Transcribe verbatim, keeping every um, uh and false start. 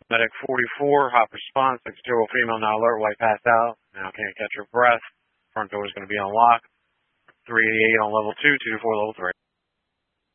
Medic forty-four, hot response, six zero female, now alert, white passed out, now can't catch her breath. Front door is going to be on lock. three eighty-eight on level two, two to four level three.